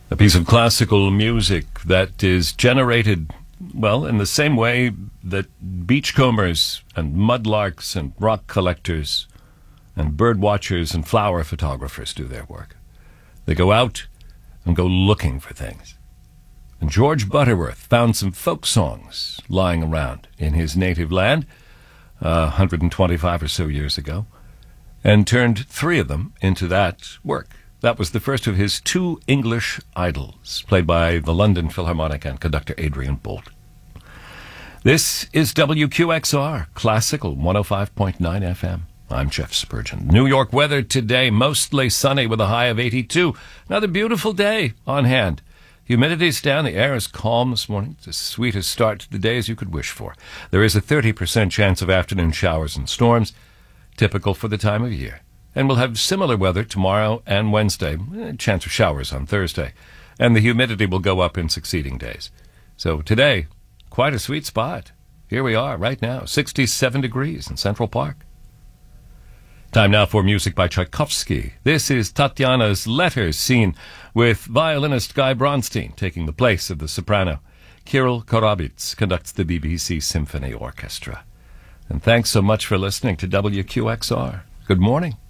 A piece of classical music that is generated, well, in the same way that beachcombers and mudlarks and rock collectors and bird watchers and flower photographers do their work. They go out and go looking for things. And George Butterworth found some folk songs lying around in his native land 125 or so years ago, and turned 3 of them into that work. That was the first of his 2 English idols, played by the London Philharmonic and conductor Adrian Boult. This is WQXR, Classical 105.9 FM. I'm Jeff Spurgeon. New York weather today, mostly sunny with a high of 82. Another beautiful day on hand. Humidity's down. The air is calm this morning. It's as sweet a start to the day as you could wish for. There is a 30% chance of afternoon showers and storms, typical for the time of year. And we'll have similar weather tomorrow and Wednesday, chance of showers on Thursday. And the humidity will go up in succeeding days. So today, quite a sweet spot. Here we are right now, 67 degrees in Central Park. Time now for music by Tchaikovsky. This is Tatiana's Letters scene with violinist Guy Bronstein taking the place of the soprano. Kirill Korabits conducts the BBC Symphony Orchestra. And thanks so much for listening to WQXR. Good morning.